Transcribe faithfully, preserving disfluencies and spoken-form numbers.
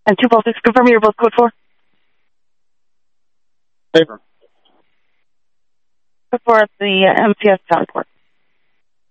And two four six, confirm your both code four. Paper. Code four at the uh, M C S Tower Port.